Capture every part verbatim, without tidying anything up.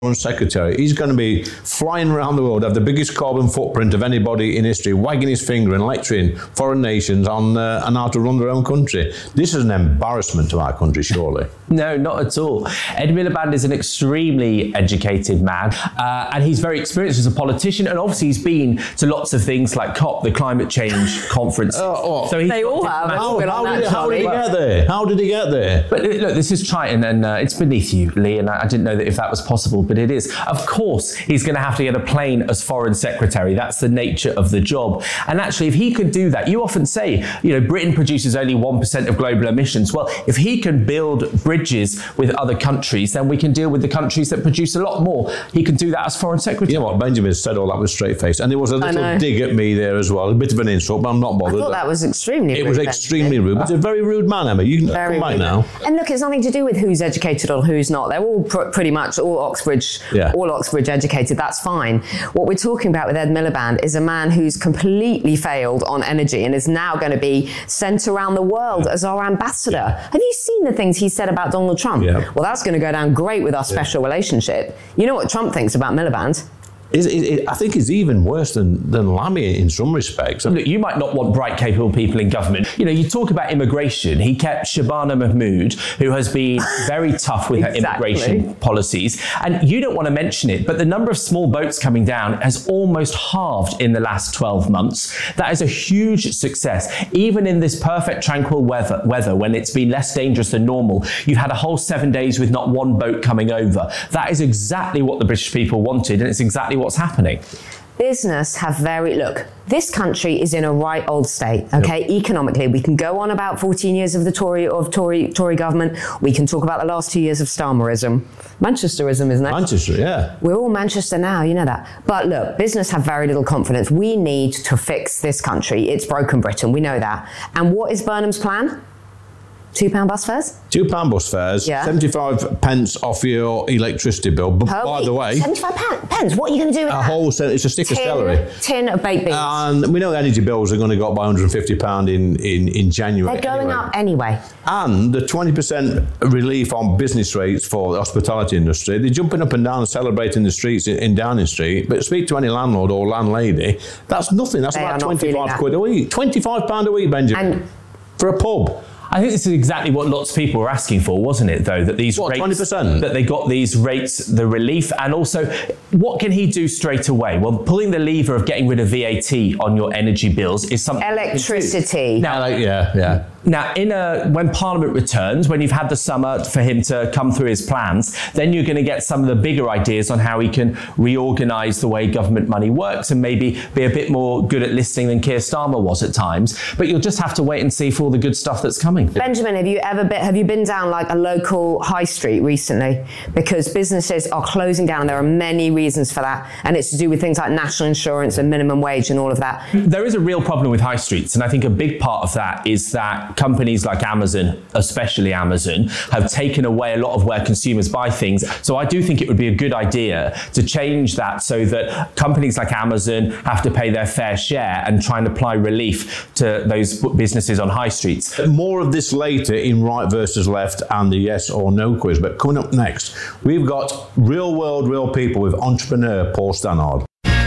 Secretary, he's going to be flying around the world, have the biggest carbon footprint of anybody in history, wagging his finger and lecturing foreign nations on, uh, on how to run their own country. This is an embarrassment to our country, surely. No, not at all. Ed Miliband is an extremely educated man, uh, and he's very experienced as a politician, and obviously he's been to lots of things like COP, the climate change conference. Uh, oh. So they all have. How, how, did, how did he get there? How did he get there? But look, this is Triton, and uh, it's beneath you, Lee, and I, I didn't know that if that was possible, but it is. Of course, he's going to have to get a plane as Foreign Secretary. That's the nature of the job. And actually, if he could do that, you often say, you know, Britain produces only one percent of global emissions. Well, if he can build bridges with other countries, then we can deal with the countries that produce a lot more. He can do that as Foreign Secretary. You know what, Benjamin said all that with straight face. And there was a little dig at me there as well, a bit of an insult, but I'm not bothered. I thought that was extremely it rude. It was extremely rude. But it's a very rude man, Emma. You can very come back rude. now. And look, it's nothing to do with who's educated or who's not. They're all pr- pretty much all Oxbridge, yeah. all Oxbridge educated. That's fine. What we're talking about with Ed Miliband is a man who's completely failed on energy and is now going to be sent around the world yeah. as our ambassador. Yeah. Have you seen the things he said about Donald Trump? Yeah. Well, that's going to go down great with our special yeah. relationship. You know what Trump thinks about Miliband? Is, is, I think it's even worse than, than Lammy in some respects. Look, you might not want bright, capable people in government. You know, you talk about immigration. He kept Shabana Mahmood, who has been very tough with exactly. her immigration policies. And you don't want to mention it, but the number of small boats coming down has almost halved in the last twelve months. That is a huge success. Even in this perfect, tranquil weather, weather when it's been less dangerous than normal, you've had a whole seven days with not one boat coming over. That is exactly what the British people wanted, and it's exactly what's happening. Business have very, look, this country is in a right old state, okay? Yep. Economically, we can go on about fourteen years of the Tory of Tory Tory government. We can talk about the last two years of Starmerism. Manchesterism, isn't it? Manchester, yeah. We're all Manchester now, you know that. But look, business have very little confidence. We need to fix this country. It's broken Britain, we know that. And what is Burnham's plan? Two pound bus fares? Two pound bus fares, yeah. seventy-five pence off your electricity bill. But per by week. the way, seventy-five pence. What are you going to do with a that? whole set, it's a stick tin, of celery. Tin of baked beans. And we know energy bills are going to go up by one hundred fifty pounds in, in, in January. They're going anyway. up anyway. And the twenty percent relief on business rates for the hospitality industry, they're jumping up and down and celebrating the streets in, in Downing Street. But speak to any landlord or landlady, that's nothing. That's they about twenty-five quid a week. twenty-five pounds a week, Benjamin, and for a pub. I think this is exactly what lots of people were asking for, wasn't it, though? That these what, rates, twenty percent? That they got these rates, the relief, and also, what can he do straight away? Well, pulling the lever of getting rid of V A T on your energy bills is something... Electricity. Now, like, yeah, yeah. Now, in a, when Parliament returns, when you've had the summer for him to come through his plans, then you're going to get some of the bigger ideas on how he can reorganise the way government money works and maybe be a bit more good at listening than Keir Starmer was at times. But you'll just have to wait and see for all the good stuff that's coming. Benjamin, have you ever been, have you been down like a local high street recently? Because businesses are closing down. There are many reasons for that. And it's to do with things like national insurance and minimum wage and all of that. There is a real problem with high streets. And I think a big part of that is that companies like Amazon, especially Amazon, have taken away a lot of where consumers buy things. So I do think it would be a good idea to change that so that companies like Amazon have to pay their fair share and try and apply relief to those businesses on high streets. More of this later in Right versus Left and the Yes or No quiz. But coming up next, we've got Real World, Real People with entrepreneur Paul Stannard.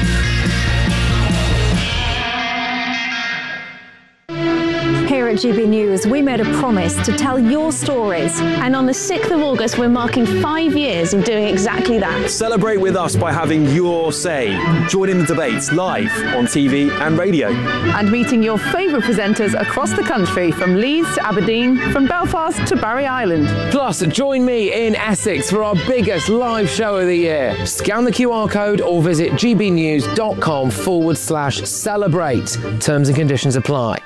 Here at G B News, we made a promise to tell your stories. And on the sixth of August, we're marking five years of doing exactly that. Celebrate with us by having your say. Join in the debates live on T V and radio. And meeting your favourite presenters across the country, from Leeds to Aberdeen, from Belfast to Barry Island. Plus, join me in Essex for our biggest live show of the year. Scan the Q R code or visit gbnews.com forward slash celebrate. Terms and conditions apply.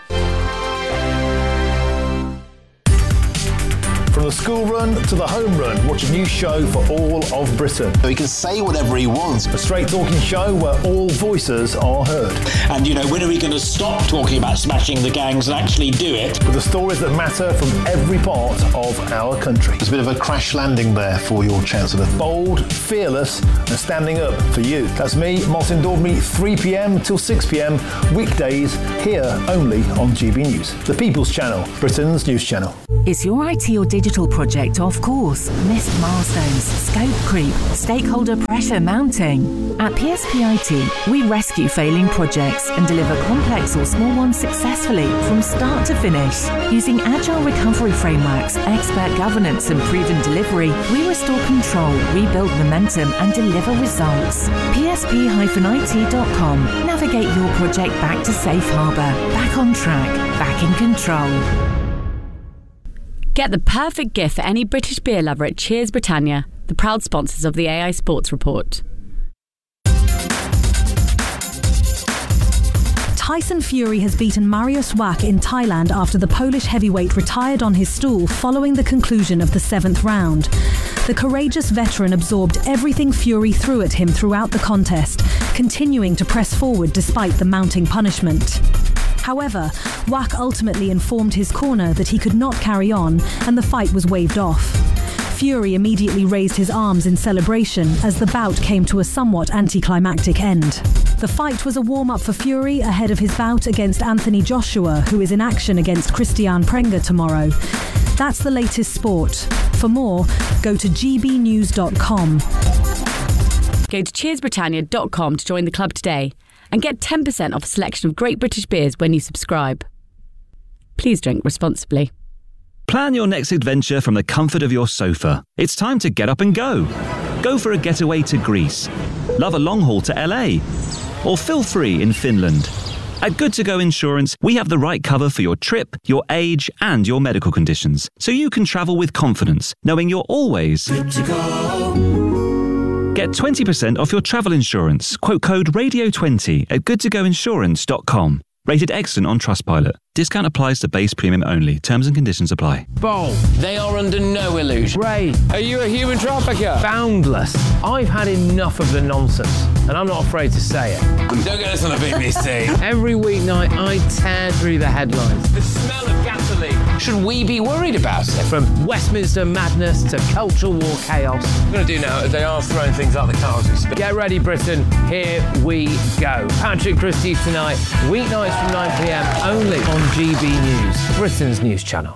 From the school run to the home run, watch a new show for all of Britain. So he can say whatever he wants. A straight talking show where all voices are heard. And, you know, when are we going to stop talking about smashing the gangs and actually do it? With the stories that matter from every part of our country. There's a bit of a crash landing there for your Chancellor. Bold, fearless and standing up for you. That's me, Martin Daubney, three p.m. till six p.m. weekdays here only on G B News. The People's Channel, Britain's news channel. Is your I T or digital project off course? Missed milestones, scope creep, stakeholder pressure mounting? At P S P I T, we rescue failing projects and deliver complex or small ones successfully from start to finish. Using agile recovery frameworks, expert governance and proven delivery, we restore control, rebuild momentum and deliver results. P S P I T dot com. Navigate your project back to safe harbour, back on track, back in control. Get the perfect gift for any British beer lover at Cheers Britannia, the proud sponsors of the A I Sports Report. Tyson Fury has beaten Mariusz Wach in Thailand after the Polish heavyweight retired on his stool following the conclusion of the seventh round. The courageous veteran absorbed everything Fury threw at him throughout the contest, continuing to press forward despite the mounting punishment. However, Wach ultimately informed his corner that he could not carry on and the fight was waved off. Fury immediately raised his arms in celebration as the bout came to a somewhat anticlimactic end. The fight was a warm-up for Fury ahead of his bout against Anthony Joshua, who is in action against Christian Prenga tomorrow. That's the latest sport. For more, go to g b news dot com. Go to cheers britannia dot com to join the club today and get ten percent off a selection of great British beers when you subscribe. Please drink responsibly. Plan your next adventure from the comfort of your sofa. It's time to get up and go. Go for a getaway to Greece. Love a long haul to L A. Or feel free in Finland. At Good To Go Insurance, we have the right cover for your trip, your age, and your medical conditions, so you can travel with confidence, knowing you're always good to go. Get twenty percent off your travel insurance. Quote code radio twenty at good to go insurance dot com. Rated excellent on Trustpilot. Discount applies to base premium only. Terms and conditions apply. Bold. They are under no illusion. Ray, are you a human trafficker? Boundless. I've had enough of the nonsense, and I'm not afraid to say it. Don't get us on the B B C. Every weeknight, I tear through the headlines. The smell of gasoline. Should we be worried about it? From Westminster madness to cultural war chaos. What I'm going to do now is they are throwing things out the car as we speak. Get ready, Britain. Here we go. Patrick Christie's tonight, weeknights from nine p m, only on G B News, Britain's news channel.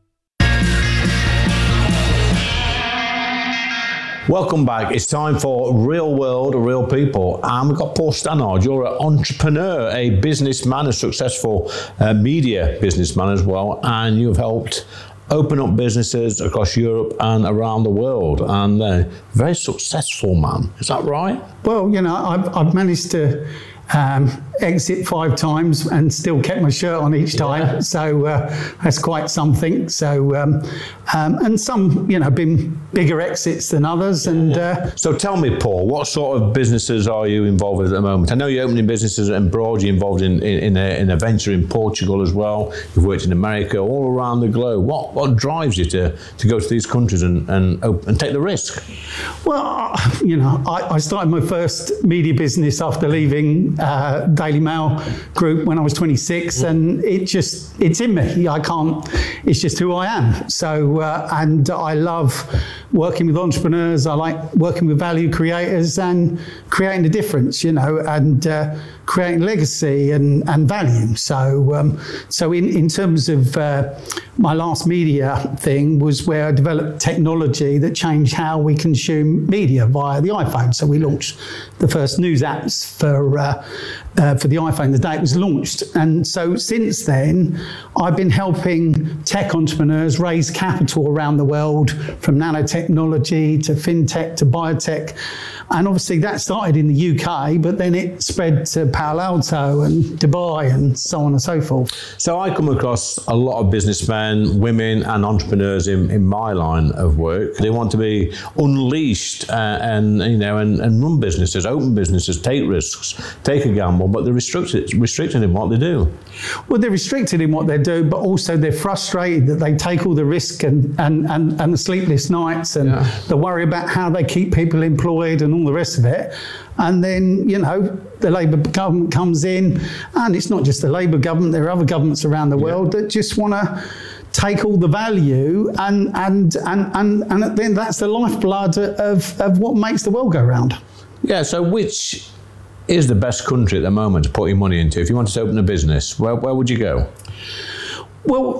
Welcome back. It's time for Real World, Real People. And we've got Paul Stannard. You're an entrepreneur, a businessman, a successful uh, media businessman as well. And you've helped open up businesses across Europe and around the world. And uh, very successful man. Is that right? Well, you know, I've, I've managed to Um, exit five times and still kept my shirt on each time. Yeah. So uh, that's quite something. So um, um, and some, you know, been bigger exits than others. And uh, so tell me, Paul, what sort of businesses are you involved with at the moment? I know you're opening businesses abroad. You're involved in in, in, a, in a venture in Portugal as well. You've worked in America, all around the globe. What what drives you to to go to these countries and and, and take the risk? Well, you know, I, I started my first media business after leaving Uh, Daily Mail Group when I was twenty-six, and it just it's in me. I can't. It's just who I am. So uh, and I love working with entrepreneurs. I like working with value creators and creating a difference. You know, and uh, creating legacy and, and value. So um, so in in terms of uh, my last media thing was where I developed technology that changed how we consume media via the iPhone. So we launched the first news apps for uh, uh, for the iPhone the day it was launched. And so since then, I've been helping tech entrepreneurs raise capital around the world, from nanotechnology to fintech to biotech. And obviously that started in the U K, but then it spread to Palo Alto and Dubai and so on and so forth. So I come across a lot of businessmen, women and entrepreneurs in, in my line of work. They want to be unleashed uh, and, you know, and, and run businesses, open businesses, take risks, take a gamble, but they're restricted, restricted in what they do. Well, they're restricted in what they do, but also they're frustrated that they take all the risk and, and, and, and the sleepless nights and yeah. the worry about how they keep people employed and all the rest of it. And then, you know, the Labour government comes in, and it's not just the Labour government, there are other governments around the world yeah. that just want to take all the value and, and, and, and, and then that's the lifeblood of, of what makes the world go round. Yeah, so which is the best country at the moment to put your money into? If you wanted to open a business, where, where would you go? Well,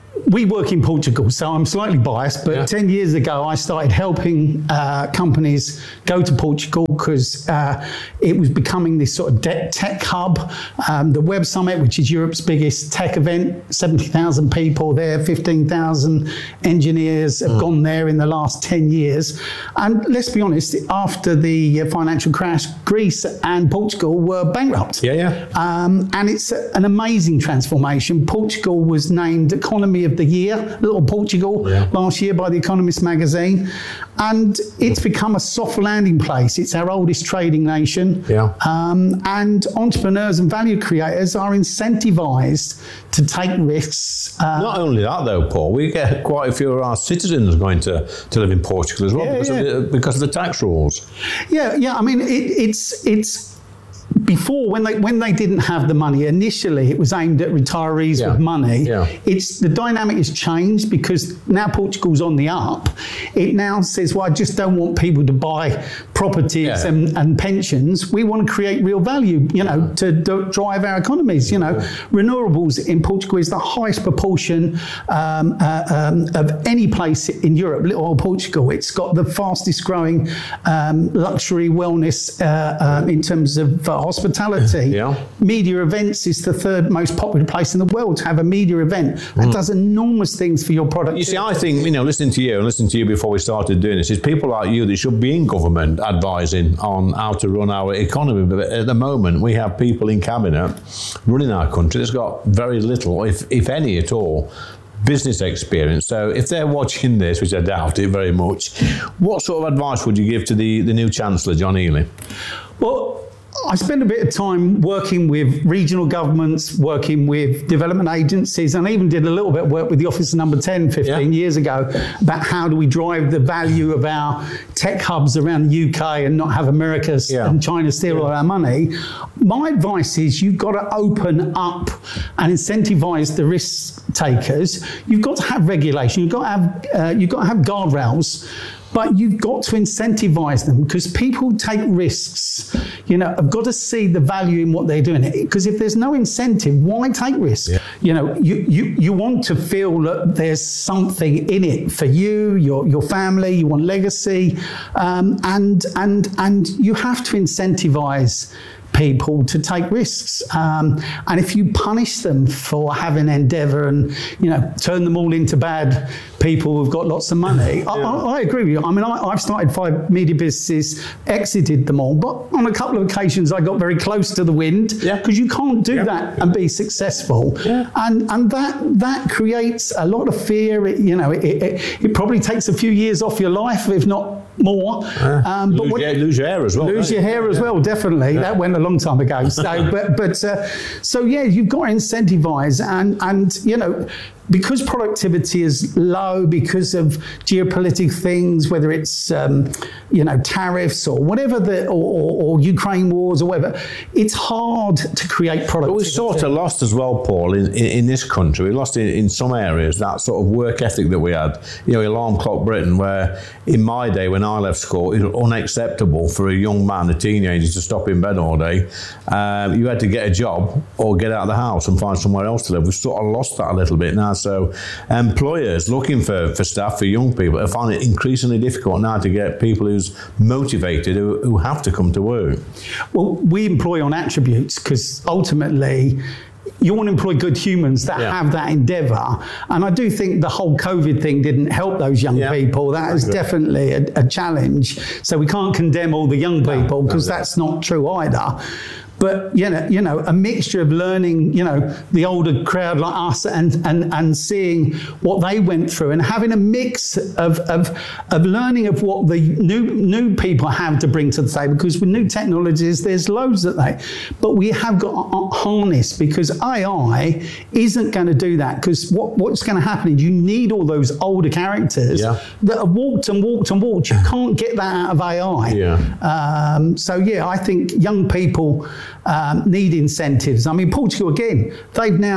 we work in Portugal, so I'm slightly biased, but yeah. ten years ago I started helping uh, companies go to Portugal because uh, it was becoming this sort of de- tech hub. Um, the Web Summit, which is Europe's biggest tech event, seventy thousand people there, fifteen thousand engineers have mm. gone there in the last ten years. And let's be honest, after the financial crash, Greece and Portugal were bankrupt. Yeah, yeah. Um, and it's an amazing transformation. Portugal was named Economy of the Year, Little Portugal, yeah. last year by The Economist magazine. And it's become a soft landing place. It's our oldest trading nation. Yeah. Um, and entrepreneurs and value creators are incentivized to take risks. Uh, Not only that, though, Paul, we get quite a few of our citizens going to, to live in Portugal as well yeah, because, yeah. Of the, because of the tax rules. Yeah, yeah. I mean, it, it's it's. Before, when they when they didn't have the money, initially it was aimed at retirees yeah. with money. Yeah. It's the dynamic has changed because now Portugal's on the up. It now says, well, I just don't want people to buy properties yeah. and, and pensions. We want to create real value, you know, to, to drive our economies. You know, yeah. renewables in Portugal is the highest proportion um, uh, um, of any place in Europe, or Portugal. It's got the fastest growing um, luxury wellness uh, um, in terms of uh, hospitality. Yeah. Media events is the third most popular place in the world to have a media event. That mm. does enormous things for your product. You see, I think, you know, listening to you and listening to you before we started doing this, is people like you that should be in government advising on how to run our economy. But at the moment, we have people in cabinet running our country that's got very little, if, if any at all, business experience. So if they're watching this, which I doubt it very much, what sort of advice would you give to the, the new Chancellor, John Healey? Well, I spent a bit of time working with regional governments, working with development agencies, and I even did a little bit of work with the Office of Number ten fifteen yeah. years ago about how do we drive the value of our tech hubs around the U K and not have America yeah. and China steal yeah. all our money. My advice is you've got to open up and incentivize the risk takers. You've got to have regulation. You've got to have, uh, you've got to have guardrails. But you've got to incentivize them because people take risks, you know, have got to see the value in what they're doing. Because if there's no incentive, why take risks? Yeah. You know, you, you, you want to feel that there's something in it for you, your your family, you want legacy, um, and and and you have to incentivize people to take risks. Um, and if you punish them for having endeavour and, you know, turn them all into bad people who've got lots of money, yeah. I, I, I agree with you. I mean, I, I've started five media businesses, exited them all, but on a couple of occasions I got very close to the wind because yeah. you can't do yeah. that and be successful. Yeah. And and that that creates a lot of fear. It, you know, it, it, it probably takes a few years off your life, if not more. Uh, um, but lose, what, your, lose your hair as well. Lose your hair yeah. as well, definitely. Yeah. That went a long time ago. So, but but uh, so yeah, you've got to incentivize and and you know. Because productivity is low because of geopolitical things, whether it's um, you know tariffs or whatever the or, or, or Ukraine wars or whatever, it's hard to create productivity. But we sort of lost as well, Paul, in, in, in this country. We lost in, in some areas that sort of work ethic that we had. You know, Alarm Clock Britain, where in my day when I left school, it was unacceptable for a young man, a teenager, to stop in bed all day. Um, you had to get a job or get out of the house and find somewhere else to live. We've sort of lost that a little bit now. So employers looking for, for staff, for young people, find it increasingly difficult now to get people who's motivated, who, who have to come to work. Well, we employ on attributes because ultimately you want to employ good humans that yeah. have that endeavour. And I do think the whole COVID thing didn't help those young yeah. people. That is definitely a, a challenge. So we can't condemn all the young people because no, no, that's not true either. But, you know, you know, a mixture of learning, you know, the older crowd like us and and, and seeing what they went through and having a mix of, of of learning of what the new new people have to bring to the table. Because with new technologies, there's loads that they, but we have got to harness because A I isn't going to do that. Because what, what's going to happen is you need all those older characters yeah. that have walked and walked and walked. You can't get that out of A I. Yeah. Um, so, yeah, I think young people Um, need incentives. I mean, Portugal, again, they've now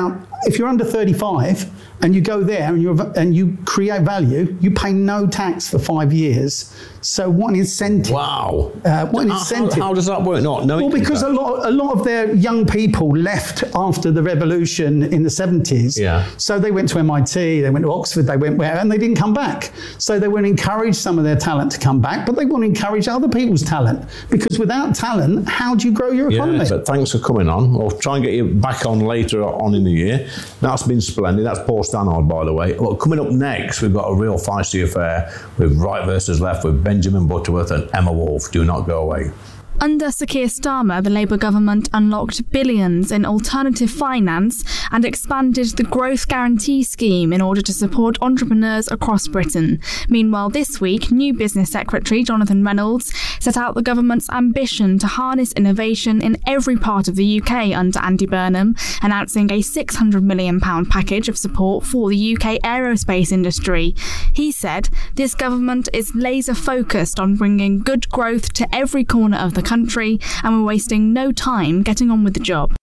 if you're under thirty-five and you go there and you and you create value, you pay no tax for five years. So what incentive? Wow. Uh, what how, incentive? How, how does that work? Not knowing. Well, because a lot, a lot of their young people left after the revolution in the seventies. Yeah. So they went to M I T, they went to Oxford, they went where, and they didn't come back. So they want to encourage some of their talent to come back, but they want to encourage other people's talent, because without talent, how do you grow your economy? Yeah, but thanks for coming on. We'll try and get you back on later on in the year. That's been splendid. That's Paul Stannard, by the way. Well, coming up next, we've got a real feisty affair with Right versus Left with Benjamin Butterworth and Emma Wolf. Do not go away. Under Sir Keir Starmer, the Labour government unlocked billions in alternative finance and expanded the Growth Guarantee Scheme in order to support entrepreneurs across Britain. Meanwhile, this week, new Business Secretary Jonathan Reynolds set out the government's ambition to harness innovation in every part of the U K under Andy Burnham, announcing a six hundred million pounds package of support for the U K aerospace industry. He said, "This government is laser focused on bringing good growth to every corner of the country, and we're wasting no time getting on with the job."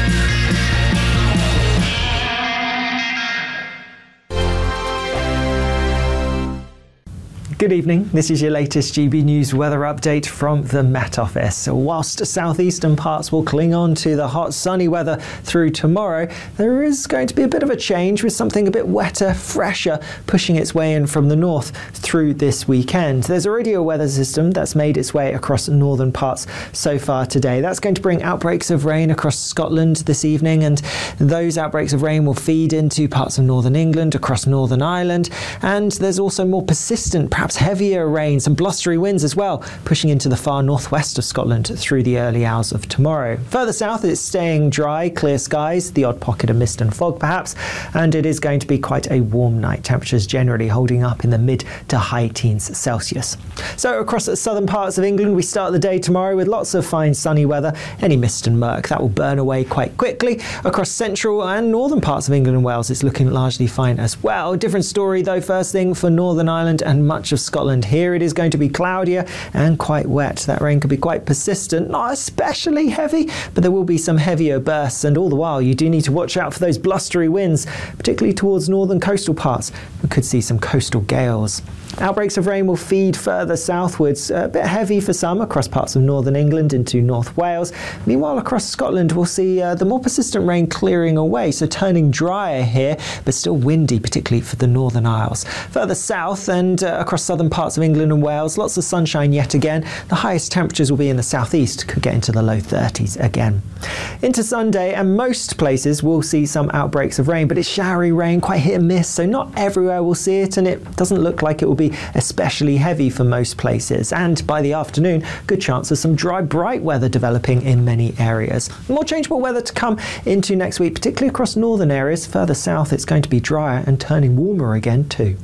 Good evening, this is your latest G B News weather update from the Met Office. Whilst southeastern parts will cling on to the hot sunny weather through tomorrow, there is going to be a bit of a change with something a bit wetter, fresher, pushing its way in from the north through this weekend. There's already a weather system that's made its way across northern parts so far today. That's going to bring outbreaks of rain across Scotland this evening, and those outbreaks of rain will feed into parts of northern England, across Northern Ireland, and there's also more persistent, perhaps heavier rain, some blustery winds as well, pushing into the far northwest of Scotland through the early hours of tomorrow. Further south, it's staying dry, clear skies, the odd pocket of mist and fog perhaps, and it is going to be quite a warm night. Temperatures generally holding up in the mid to high teens Celsius. So across the southern parts of England, we start the day tomorrow with lots of fine sunny weather. Any mist and murk, that will burn away quite quickly. Across central and northern parts of England and Wales, it's looking largely fine as well. Different story though, first thing for Northern Ireland and much of Scotland. Here it is going to be cloudier and quite wet. That rain could be quite persistent, not especially heavy, but there will be some heavier bursts, and all the while you do need to watch out for those blustery winds, particularly towards northern coastal parts. We could see some coastal gales. Outbreaks of rain will feed further southwards, a bit heavy for some across parts of northern England into North Wales. Meanwhile, across Scotland, we'll see uh, the more persistent rain clearing away, so turning drier here, but still windy, particularly for the Northern Isles. Further south and uh, across southern parts of England and Wales, lots of sunshine yet again. The highest temperatures will be in the southeast, could get into the low thirties again. Into Sunday, and most places will see some outbreaks of rain, but it's showery rain, quite hit and miss, so not everywhere will see it, and it doesn't look like it will be especially heavy for most places. And by the afternoon, good chance of some dry, bright weather developing in many areas. More changeable weather to come into next week, particularly across northern areas. Further south, it's going to be drier and turning warmer again too.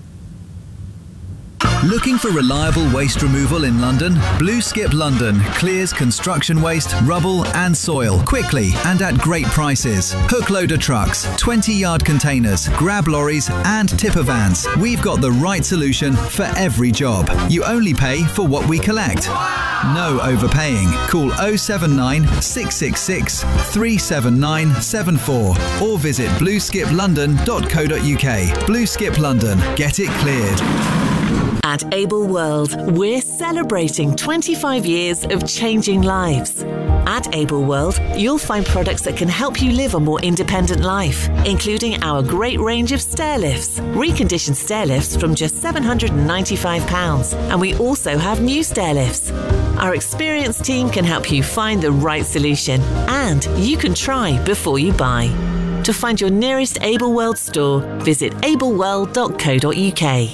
Looking for reliable waste removal in London? Blue Skip London clears construction waste, rubble and soil quickly and at great prices. Hook loader trucks, twenty yard containers, grab lorries and tipper vans. We've got the right solution for every job. You only pay for what we collect. No overpaying. Call oh seven nine, six six six, three seven nine seven four or visit blue skip london dot co dot uk. Blue Skip London. Get it cleared. At Able World, we're celebrating twenty-five years of changing lives. At Able World, you'll find products that can help you live a more independent life, including our great range of stair lifts, reconditioned stair lifts from just seven hundred ninety-five pounds, and we also have new stair lifts. Our experienced team can help you find the right solution, and you can try before you buy. To find your nearest Able World store, visit able world dot co dot uk.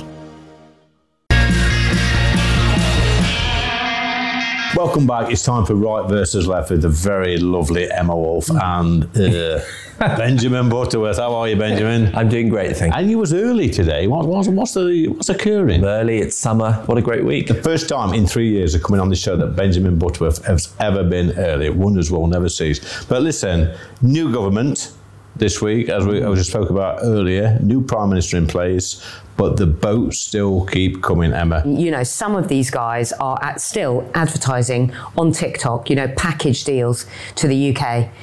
Welcome back. It's time for Right versus Left with the very lovely Emma Wolf and uh, Benjamin Butterworth. How are you, Benjamin? I'm doing great, thank you. And you was early today. What, what's, what's, the, what's occurring? Early, it's summer. What a great week. The first time in three years of coming on the show that Benjamin Butterworth has ever been early. Wonders will never cease. But listen, new government this week, as we, as we spoke about earlier, new Prime Minister in place, but the boats still keep coming, Emma. You know, some of these guys are at still advertising on TikTok, you know, package deals to the U K.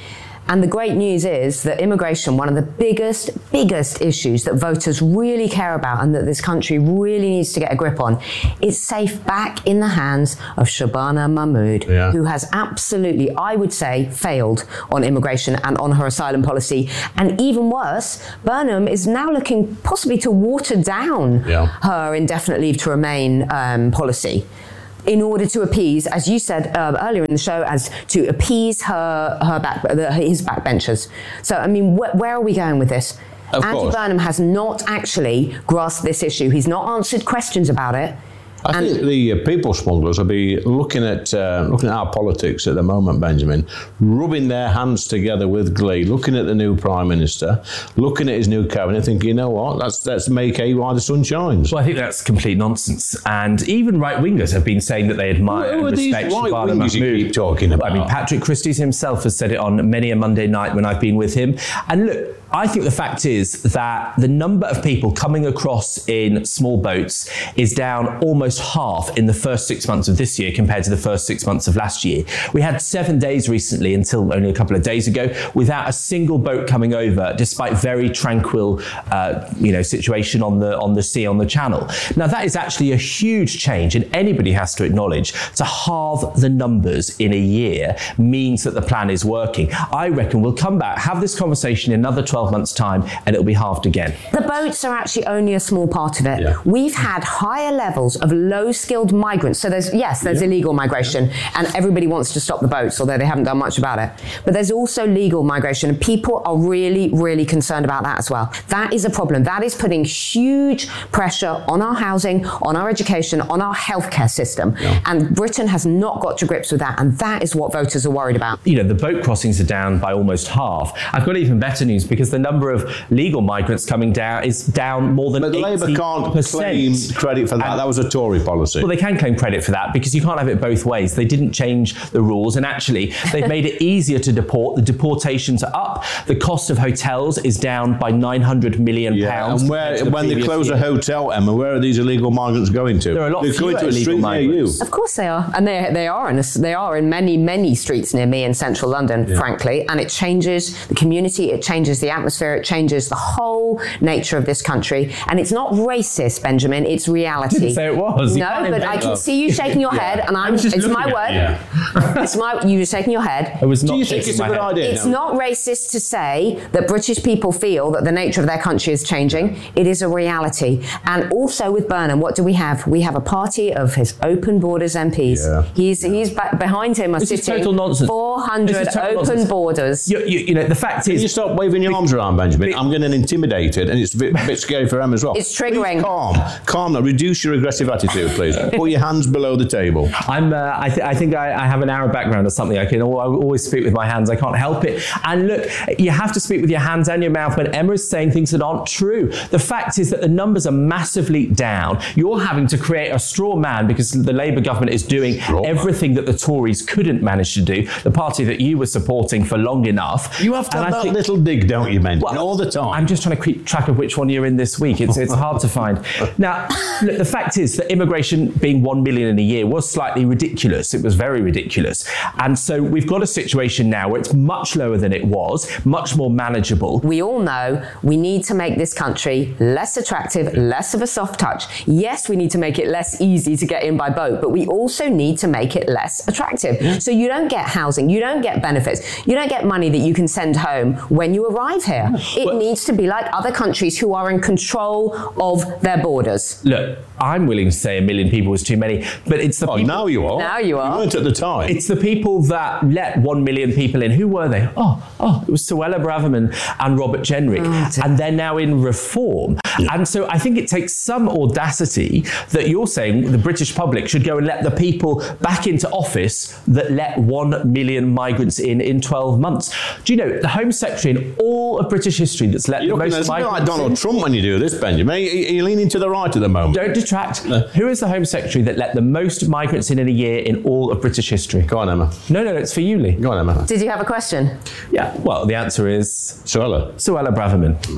And the great news is that immigration, one of the biggest, biggest issues that voters really care about and that this country really needs to get a grip on, is safe back in the hands of Shabana Mahmood, yeah. who has absolutely, I would say, failed on immigration and on her asylum policy. And even worse, Burnham is now looking possibly to water down yeah. her indefinite leave to remain um, policy, in order to appease, as you said uh, earlier in the show, as to appease her, her back, the, his backbenchers. So, I mean, wh- where are we going with this? Of Andy course. Burnham has not actually grasped this issue. He's not answered questions about it. I and think the uh, people smugglers will be looking at uh, looking at our politics at the moment, Benjamin, rubbing their hands together with glee, looking at the new Prime Minister, looking at his new cabinet, thinking, you know what, let's, let's make hay while the sun shines. Well, I think that's complete nonsense. And even right-wingers have been saying that they admire Who are and these respect Shabana right-wingers you Mahmood. keep talking about? I mean, Patrick Christys himself has said it on many a Monday night when I've been with him. And look, I think the fact is that the number of people coming across in small boats is down almost half in the first six months of this year compared to the first six months of last year. We had seven days recently, until only a couple of days ago, without a single boat coming over, despite very tranquil, uh, you know, situation on the on the sea, on the channel. Now, that is actually a huge change, and anybody has to acknowledge to halve the numbers in a year means that the plan is working. I reckon we'll come back, have this conversation in another twelve months' time, and it'll be halved again. The boats are actually only a small part of it. Yeah. We've had higher levels of low-skilled migrants. So there's, yes, there's Yeah. illegal migration, yeah. and everybody wants to stop the boats, although they haven't done much about it. But there's also legal migration, and people are really, really concerned about that as well. That is a problem. That is putting huge pressure on our housing, on our education, on our healthcare system. Yeah. And Britain has not got to grips with that, and that is what voters are worried about. You know, the boat crossings are down by almost half. I've got even better news, because the number of legal migrants coming down is down more than eighty percent. But Labour can't claim credit for that. And that was a Tory policy. Well, they can claim credit for that, because you can't have it both ways. They didn't change the rules, and actually they've made it easier to deport. The deportations are up. The cost of hotels is down by nine hundred million yeah, pounds. And where, the when they close year. a hotel, Emma, where are these illegal migrants going to? There are a lot They're fewer going to a illegal street migrants. near you. Of course they are, and they they are in a, they are in many many streets near me in central London, yeah. frankly. And it changes the community, it changes the atmosphere, it changes the whole nature of this country. And it's not racist, Benjamin. It's reality. I didn't say it was. No, but I can see you shaking your head, and I'm. It's my word. Yeah. It's my. You were shaking your head. I was not. Do you think it's a good head. idea? It's no? not racist to say that British people feel that the nature of their country is changing. It is a reality. And also with Burnham, what do we have? We have a party of his Open Borders M Ps. Yeah. He's he's back behind him are this sitting is total nonsense. four hundred open nonsense. borders. You, you, you know, the fact Can is, you stop waving your arms around, Benjamin? I'm getting intimidated, and it's a bit, a bit scary for Em as well. It's triggering. Please calm, calm now. Reduce your aggressive attitude, please. Put your hands below the table. I'm. Uh, I, th- I think I, I have an Arab background or something. I can al- I always speak with my hands. I can't help it. And look, you have to speak with your hands and your mouth when Emma is saying things that aren't true. The fact is that the numbers are massively down. You're having to create a straw man because the Labour government is doing straw everything man. that the Tories couldn't manage to do. The party that you were supporting for long enough. You have to have that think, little dig, don't you, Ben? Well, all the time. I'm just trying to keep track of which one you're in this week. It's it's hard to find. Now, look, the fact is that immigration being one million in a year was slightly ridiculous. It was very ridiculous. And so we've got a situation now where it's much lower than it was, much more manageable. We all know we need to make this country less attractive, less of a soft touch. Yes, we need to make it less easy to get in by boat, but we also need to make it less attractive. Yeah. So you don't get housing, you don't get benefits, you don't get money that you can send home when you arrive here. It well, needs to be like other countries who are in control of their borders. Look, I'm willing to say a million people was too many, but it's the oh, people... now you are. Now you are. You weren't at the time. It's the people that let one million people in. Who were they? Oh, oh, it was Suella Braverman and Robert Jenrick. Oh, and they're now in reform. Yeah. And so I think it takes some audacity that you're saying the British public should go and let the people back into office that let one million migrants in in twelve months. Do you know, the Home Secretary in all of British history that's let you're the most migrants like Donald in, Trump when you do this, Benjamin. Are you leaning to the right at the moment? Don't detract. No. Who is the Home Secretary that let the most migrants in in a year in all of British history? Go on, Emma. No, no, no, it's for you, Lee. Go on, Emma. Did you have a question? Yeah, well, the answer is... Suella. Suella Braverman.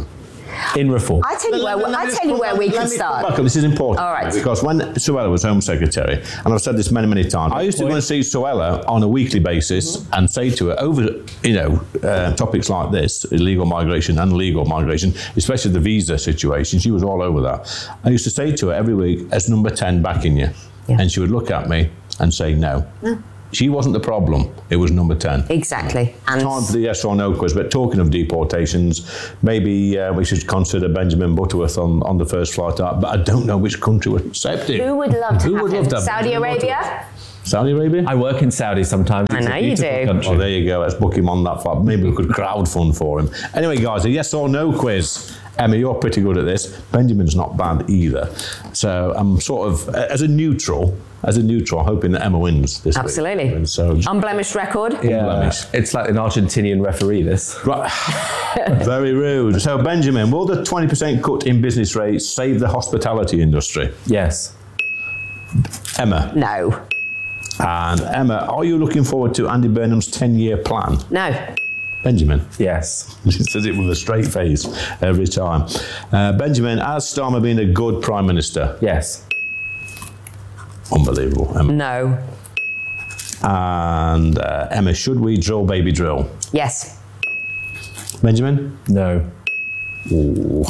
in reform. I tell you where, I tell you where we can start. Back up. This is important. All right. Because when Suella was Home Secretary, and I've said this many, many times, I used to go and see Suella on a weekly basis mm-hmm. and say to her, over, you know, uh, topics like this, illegal migration and legal migration, especially the visa situation, she was all over that. I used to say to her every week, as number ten backing you. Yeah. And she would look at me and say no. no. She wasn't the problem, it was number ten. Exactly. And time for the yes or no quiz, but talking of deportations, maybe uh, we should consider Benjamin Butterworth on, on the first flight out, but I don't know which country would accept it. Who would love to Who have would him? love to have Saudi Arabia? Saudi Arabia? I work in Saudi sometimes. I know you do. Country. Oh, there you go, let's book him on that flight. Maybe we could crowdfund for him. Anyway, guys, a yes or no quiz. Emma, you're pretty good at this. Benjamin's not bad either. So I'm sort of, as a neutral, as a neutral, hoping that Emma wins this Absolutely. week. Absolutely. So, unblemished record. Yeah, Unblemished. It's like an Argentinian referee, this. Right. Very rude. So, Benjamin, will the twenty percent cut in business rates save the hospitality industry? Yes. Emma? No. And Emma, are you looking forward to Andy Burnham's ten-year plan? No. Benjamin? Yes. He says it with a straight face every time. Uh, Benjamin, has Starmer been a good Prime Minister? Yes. Unbelievable. Emma. No. And uh, Emma, should we drill baby drill? Yes. Benjamin? No. Ooh.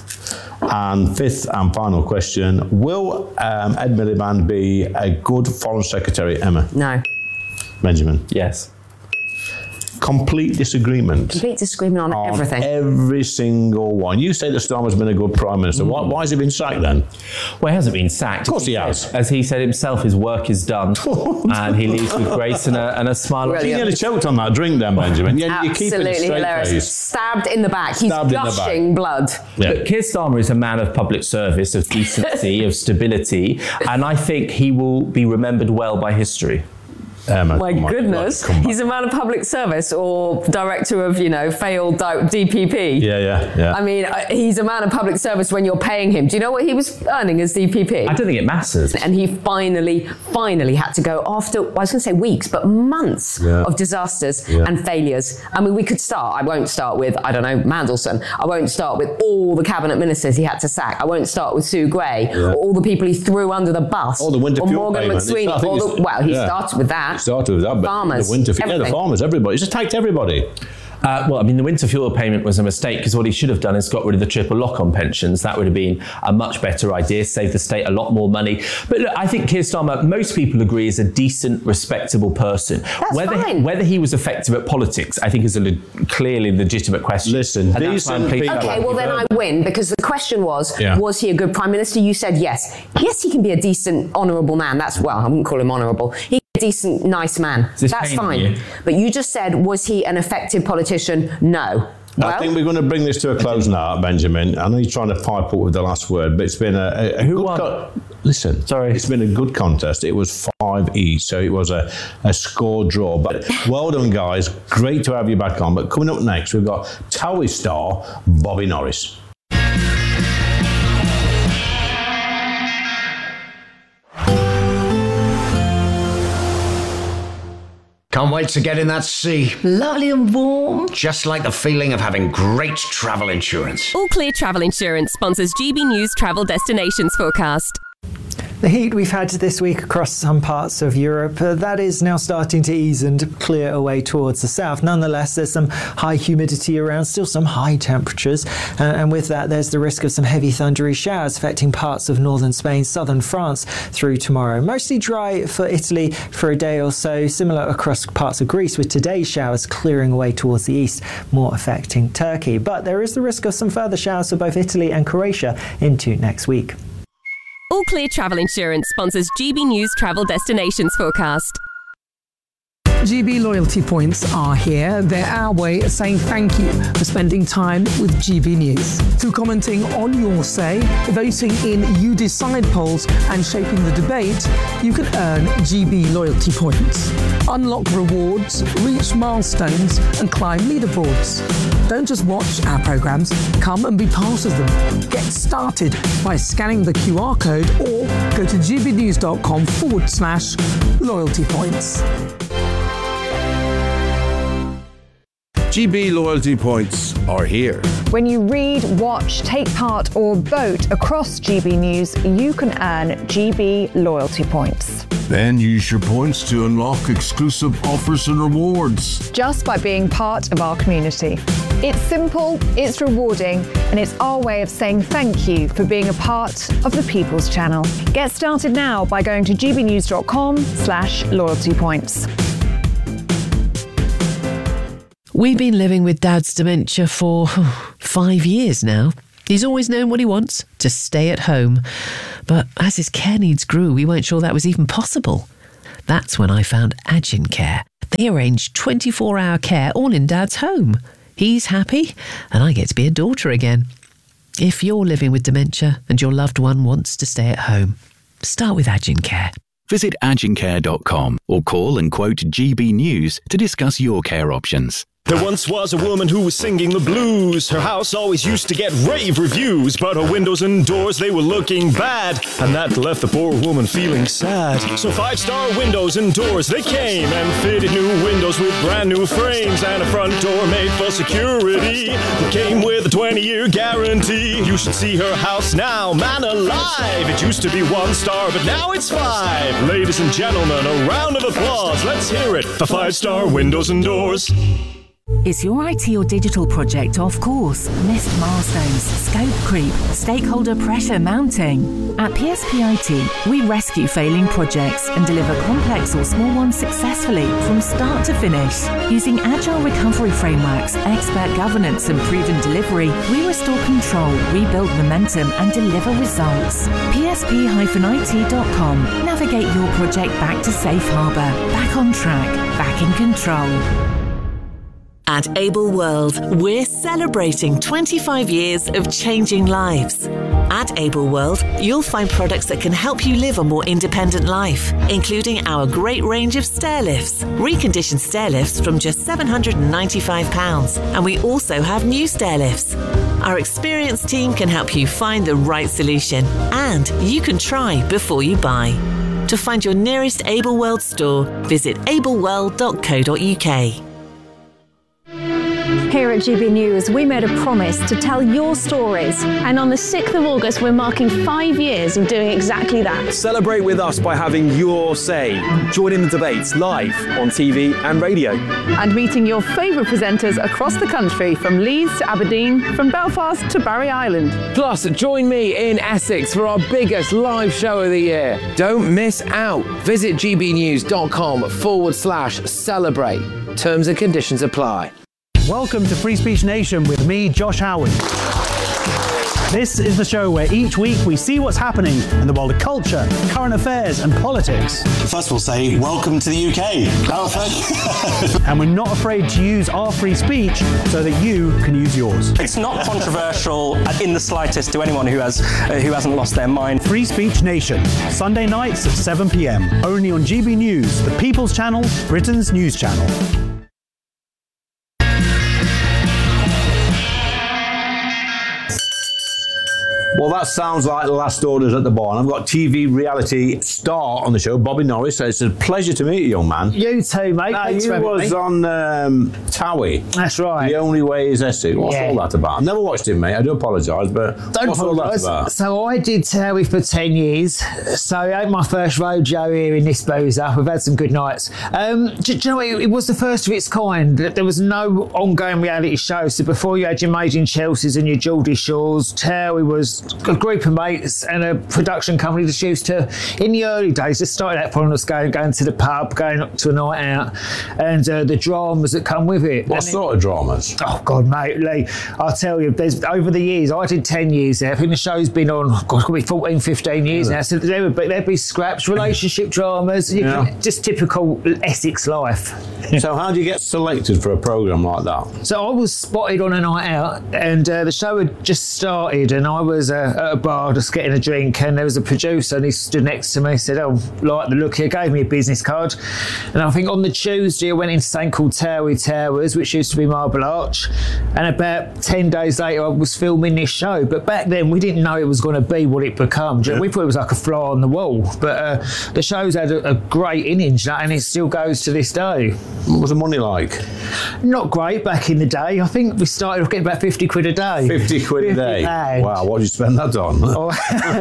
And fifth and final question, will um, Ed Miliband be a good Foreign Secretary, Emma? No. Benjamin? Yes. Complete disagreement. Complete disagreement on, on everything. Every single one. You say that Starmer's been a good Prime Minister. Mm. Why, why has he been sacked then? Well, he hasn't been sacked. Of course he has. As he said himself, his work is done. And he leaves with grace and a, and a smile. You nearly choked on that drink then, Benjamin. Yeah, you keep it Absolutely straight hilarious. face. Stabbed in the back. He's Stabbed in the gushing back. blood. Yeah. But Keir Starmer is a man of public service, of decency, of stability, and I think he will be remembered well by history. Emma, My come on, goodness, come on. he's a man of public service or director of, you know, failed D P P. Yeah, yeah, yeah. I mean, he's a man of public service when you're paying him. Do you know what he was earning as D P P? I don't think it matters. And he finally, finally had to go after, well, I was going to say weeks, but months Yeah. of disasters Yeah. and failures. I mean, we could start, I won't start with, I don't know, Mandelson. I won't start with all the cabinet ministers he had to sack. I won't start with Sue Gray, Yeah. or all the people he threw under the bus. All the winter or fuel Morgan payment. McSweeney. I think All the, it's- well, he yeah. started with that. He started with that, but Farmers, the winter, yeah, the everything. farmers, everybody. He's attacked everybody. Uh, well, I mean, the winter fuel payment was a mistake because what he should have done is got rid of the triple lock on pensions. That would have been a much better idea, saved the state a lot more money. But look, I think Keir Starmer, most people agree, is a decent, respectable person. That's whether fine. whether he was effective at politics, I think is a le- clearly legitimate question. Listen, And that's why decent I'm pleased people- that Okay, well then I win, because the question was, Yeah. was he a good Prime Minister? You said yes. Yes, he can be a decent, honourable man. That's, well, I wouldn't call him honourable. He can be a decent, nice man. this That's paining fine. you? But you just said, was he an effective politician? No. I Well, think we're going to bring this to a close now, Benjamin. I know you're trying to pipe up with the last word, but it's been a, a, a Who good won? co- Listen, Sorry. it's been a good contest. It was five each, so it was a, a score draw. But well done, guys. Great to have you back on. But coming up next, we've got Towie star Bobby Norris. Can't wait to get in that sea. Lovely and warm. Just like the feeling of having great travel insurance. All Clear Travel Insurance sponsors G B News Travel Destinations Forecast. The heat we've had this week across some parts of Europe, uh, that is now starting to ease and clear away towards the south. Nonetheless, there's some high humidity around, still some high temperatures. Uh, and with that, there's the risk of some heavy thundery showers affecting parts of northern Spain, southern France through tomorrow. Mostly dry for Italy for a day or so, similar across parts of Greece, with today's showers clearing away towards the east, more affecting Turkey. But there is the risk of some further showers for both Italy and Croatia into next week. All Clear Travel Insurance sponsors G B News Travel Destinations Forecast. G B loyalty points are here. They're our way of saying thank you for spending time with G B News. Through commenting on your say, voting in You Decide polls and shaping the debate, you can earn G B loyalty points. Unlock rewards, reach milestones and climb leaderboards. Don't just watch our programmes, come and be part of them. Get started by scanning the Q R code or go to gbnews.com forward slash loyalty points. G B loyalty points are here. When you read, watch, take part or vote across G B News, you can earn G B loyalty points. Then use your points to unlock exclusive offers and rewards. Just by being part of our community. It's simple, it's rewarding, and it's our way of saying thank you for being a part of the People's Channel. Get started now by going to gbnews.com slash loyalty points. We've been living with Dad's dementia for five years now. He's always known what he wants, to stay at home. But as his care needs grew, we weren't sure that was even possible. That's when I found Agin Care. They arrange twenty-four hour care all in Dad's home. He's happy, and I get to be a daughter again. If you're living with dementia and your loved one wants to stay at home, start with Agin Care. Visit agin care dot com or call and quote G B News to discuss your care options. There once was a woman who was singing the blues. Her house always used to get rave reviews, but her windows and doors, they were looking bad, and that left the poor woman feeling sad. So Five Star Windows and Doors, they came and fitted new windows with brand new frames and a front door made for security that came with a twenty year guarantee. You should see her house now, man alive. It used to be one star, but now it's five. Ladies and gentlemen, a round of applause. Let's hear it for Five Star Windows and Doors. Is your I T or digital project off course? Missed milestones, scope creep, stakeholder pressure mounting? At P S P I T, we rescue failing projects and deliver complex or small ones successfully from start to finish. Using agile recovery frameworks, expert governance and proven delivery, we restore control, rebuild momentum and deliver results. P S P I T dot com. Navigate your project back to safe harbour, back on track, back in control. At Able World, we're celebrating twenty-five years of changing lives. At Able World, you'll find products that can help you live a more independent life, including our great range of stair lifts, reconditioned stair lifts from just seven hundred ninety-five pounds, and we also have new stair lifts. Our experienced team can help you find the right solution, and you can try before you buy. To find your nearest Able World store, visit able world dot co dot U K. Here at G B News, we made a promise to tell your stories. And on the sixth of August, we're marking five years of doing exactly that. Celebrate with us by having your say. Join in the debates live on T V and radio. And meeting your favourite presenters across the country, from Leeds to Aberdeen, from Belfast to Barry Island. Plus, join me in Essex for our biggest live show of the year. Don't miss out. Visit gbnews.com forward slash celebrate. Terms and conditions apply. Welcome to Free Speech Nation with me, Josh Howard. This is the show where each week we see what's happening in the world of culture, current affairs and politics. First we'll say welcome to the U K. Oh, thank you. And we're not afraid to use our free speech so that you can use yours. It's not controversial in the slightest to anyone who has uh, who hasn't lost their mind. Free Speech Nation, Sunday nights at seven p m, only on G B News, the People's Channel, Britain's news channel. Well, that sounds like the last orders at the barn. I've got T V reality star on the show, Bobby Norris. So it's a pleasure to meet you, young man. You too, mate. Now, Thanks you for was me. on um, Towie. That's right. The Only Way is Essex. What's Yeah. all that about? I've never watched it, mate. I do apologise, but Don't what's all that apologise. about? So I did Towie for ten years. So it ain't my first rodeo here in this boozer. We've had some good nights. Um, do, do you know what? It, it was the first of its kind. There was no ongoing reality show. So before you had your Made in Chelseas and your Geordie Shores, Towie was a group of mates and a production company that used to, in the early days, just started out following us going, going to the pub, going up to a night out, and uh, the dramas that come with it. What And sort of dramas? Oh God, mate, Lee, I'll tell you, there's over the years, I did ten years there. I think the show's been on, God, it's going to be fourteen, fifteen years now. So there would be, there'd be scraps, relationship dramas, you Yeah. can, just typical Essex life. So how do you get selected for a programme like that? So I was spotted on a night out, and uh, the show had just started, and I was uh, at a bar just getting a drink, and there was a producer, and he stood next to me, said, "Oh, like the look here," gave me a business card. And I think on the Tuesday I went into something called Towie Towers, which used to be Marble Arch, and about ten days later I was filming this show. But back then we didn't know it was going to be what it became. Yeah. We thought it was like a fly on the wall, but uh, the show's had a, a great innings, and it still goes to this day. What was the money like? Not great back in the day. I think we started off getting about fifty quid a day. fifty quid a day? Pounds. Wow, what did you spend that on? Oh,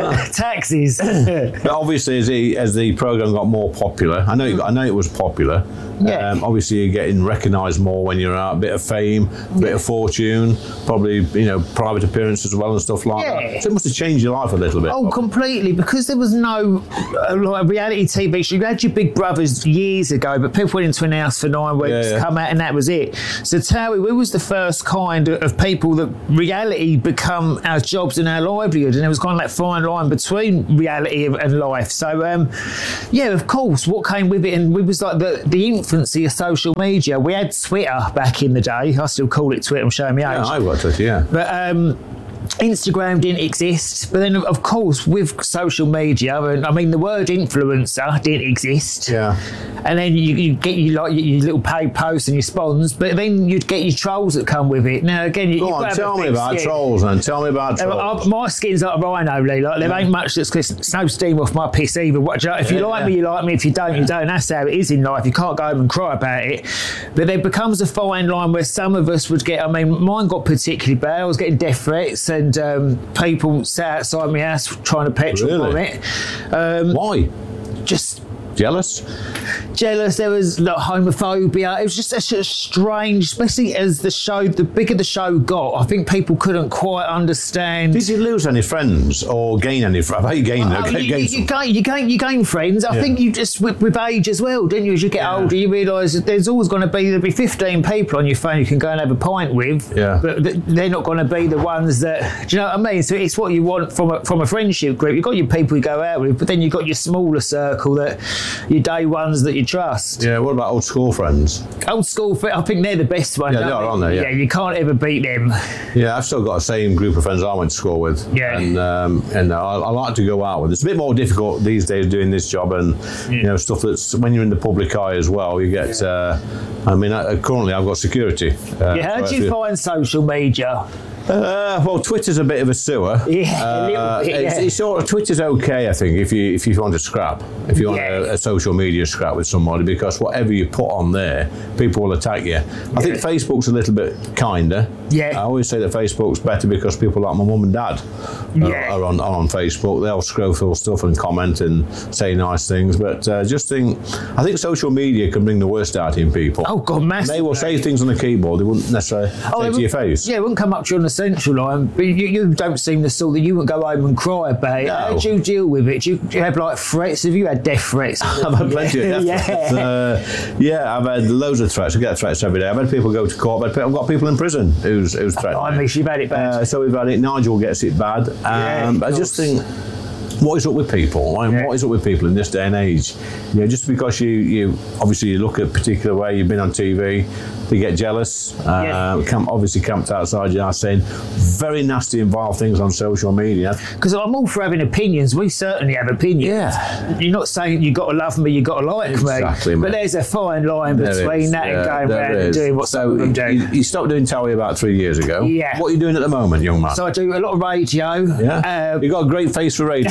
taxes. But obviously, as the, as the programme got more popular, I know it, I know it was popular. Yeah. Um, obviously, you're getting recognised more when you're out. A bit of fame, a bit of fortune, probably, you know, private appearances as well and stuff like Yeah. that. So it must have changed your life a little bit. Oh, completely. Because there was no uh, like reality T V show. You had your Big Brothers years ago, but people went into an house for nine weeks, Yeah, yeah. come out, and that was it. So Towie, we was the first kind of people that reality become our jobs and our livelihood, and there was kind of that fine line between reality and life. So, um, yeah, of course, what came with it, and we was like the, the infancy of social media. We had Twitter back in the day. I still call it Twitter. I'm showing me age. Yeah, I got it, yeah. But um, Instagram didn't exist. But then, of course, with social media, and I mean, the word influencer didn't exist. Yeah. And then you, you get your, like, your little paid posts and your spawns, but then you'd get your trolls that come with it. Now, again, you, Go you've on, got to have a tell me thick about skin. trolls, then. Tell me about Uh, trolls. uh, my skin's like a rhino, Lee. Like, there ain't much that's cause it's no steam off my piss either. What, do you know, if you Yeah, like yeah. me, you like me. If you don't, you don't. That's how it is in life. You can't go home and cry about it. But there becomes a fine line where some of us would get, I mean, mine got particularly bad. I was getting death threats and um, people sat outside my house trying to petrol Really? bomb it. Um, Why? Just jealous? Jealous. There was like homophobia. It was just such a strange, especially as the show, the bigger the show got, I think people couldn't quite understand. Did you lose any friends or gain any friends? I bet you gained, Oh, gained you, you, some. you gain, you gain, you gain friends. I Yeah. think you just with, with age as well, didn't you? As you get older, you realise that there's always going to be there'll be fifteen people on your phone you can go and have a pint with. Yeah. But th- they're not going to be the ones that. Do you know what I mean? So it's what you want from a from a friendship group. You've got your people you go out with, but then you've got your smaller circle that your day ones that you trust. Yeah, what about old school friends? Old school, fri- I think they're the best ones. Yeah, they aren't are, aren't they? Yeah. Yeah, you can't ever beat them. Yeah, I've still got the same group of friends I went to school with. Yeah. And um, and I, I like to go out with. It's a bit more difficult these days doing this job and, you know, stuff that's when you're in the public eye as well, you get, uh, I mean, I, currently I've got security. Uh, Yeah, how so do if you find social media? Uh, well, Twitter's a bit of a sewer. Yeah, a little uh, bit, it's, yeah. it's sort of Twitter's okay, I think, if you if you want to scrap, if you want Yeah. a, a social media scrap with somebody, because whatever you put on there, people will attack you. I think Facebook's a little bit kinder. Yeah. I always say that Facebook's better because people like my mum and dad are, Yeah. are on are on Facebook. They'll scroll through stuff and comment and say nice things, but uh, just think, I think social media can bring the worst out in people. Oh God, massive. They will say things on the keyboard they wouldn't necessarily Oh, say they to your wouldn't- face. Yeah, it wouldn't come up to you on the central line, but you, you don't seem the sort that you wouldn't go home and cry about it. No. How do you deal with it? Do you, do you have like threats? Have you had death threats? I've had plenty of death yeah. threats. Uh, yeah, I've had loads of threats. I get threats every day. I've had people go to court. I've had- I've got people in prison who's, who's threatened. I mean, you've had it bad. Uh, so we've had it. Nigel gets it bad. Um, Yeah, of I just course. think, what is up with people? I mean, What is up with people in this day and age? You know, just because you, you obviously you look a particular way, you've been on T V, they get jealous. Uh, Yeah. camp, obviously camped outside your house saying very nasty, involved things on social media. Because I'm all for having opinions. We certainly have opinions. Yeah. You're not saying you've got to love me, you've got to like Exactly, me. mate. But there's a fine line There between is, that yeah, and going there around and is. doing what so some of them do. you, you stopped doing Towie about three years ago. Yeah. What are you doing at the moment, young man? So I do a lot of radio. Yeah. Um, You've got a great face for radio.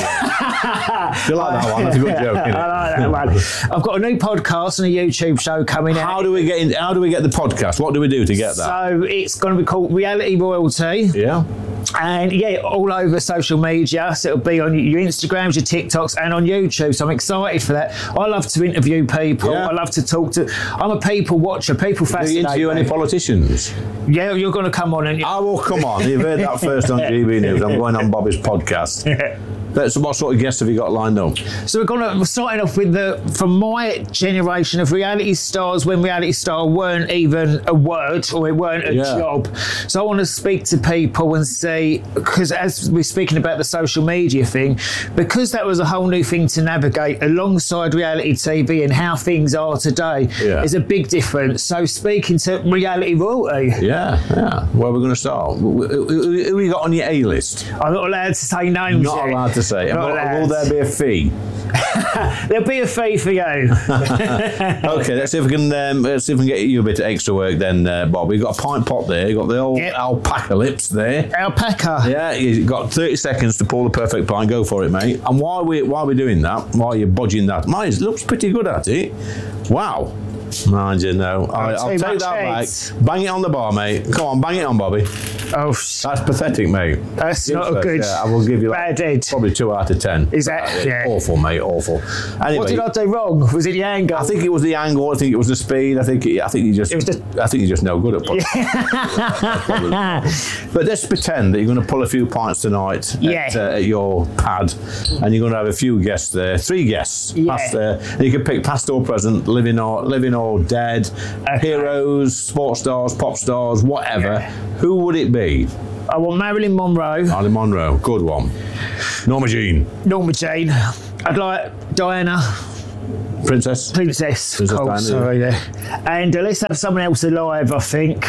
You like that one? That's a good joke, isn't it? I like that one. I've got a new podcast and a YouTube show coming out. How do we get in? How do we get the podcast? What do we do to get that? So it's going to be called Reality Royalty. Yeah. And yeah, all over social media. So it'll be on your Instagrams, your TikToks, and on YouTube. So I'm excited for that. I love to interview people. Yeah. I love to talk to. I'm a people watcher. People Do you fascinate interview me. any politicians? Yeah, you're going to come on and. I will come on. You've heard that first on G B News. I'm going on Bobby's podcast. Yeah. That's, what sort of guests have you got lined up? So we're going to we're starting off with the from my generation of reality stars when reality star weren't even a word or it weren't a Yeah. job. So I want to speak to people and see, because as we're speaking about the social media thing, because that was a whole new thing to navigate alongside reality T V and how things are today, Yeah. is a big difference. So speaking to reality royalty, Yeah, yeah. Where are we going to start? Who, who, who you got on your A list? I'm not allowed to say names. Not yet. allowed to say. Not Will, allowed. will there be a fee? There'll be a fee for you. Okay, let's see if we can um, let's see if we can get you a bit of extra work then, uh, Bob. We've got a pint pot there. You've got the old Yep. alpaca lips there. Alpaca. Yeah, you've got thirty seconds to pull the perfect pint. Go for it, mate. And while we while we're doing that, while you're budging that, mine looks pretty good at it. Wow. Mind you, no. I, Oh, I'll too take much that heads. back. Bang it on the bar, mate. Come on, bang it on, Bobby. Oh, that's pathetic, mate. That's not a good. Yeah, I will give you bad head. Probably two out of ten. Is that? Yeah. Awful, mate. Awful. Anyway, What did I do wrong? Was it the angle? I think it was the angle. I think it was the speed. I think. It, I think you just. It was just- I think you're just no good at putting. But let's pretend that you're going to pull a few pints tonight Yeah. at, uh, at your pad, and you're going to have a few guests there, three guests Yeah. past there, and you can pick past or present, living or living or dead, heroes, sports stars, pop stars, whatever. Who would it be? I want Marilyn Monroe. Marilyn Monroe, good one. Norma Jean, Norma Jean. I'd like Diana. Princess. Princess. Princess Cool, Diana. sorry, yeah. And uh, let's have someone else alive, I think.